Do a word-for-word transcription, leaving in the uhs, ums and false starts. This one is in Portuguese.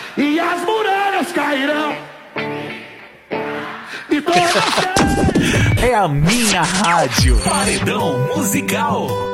e as muralhas cairão. E todas É a minha rádio. Paredão musical.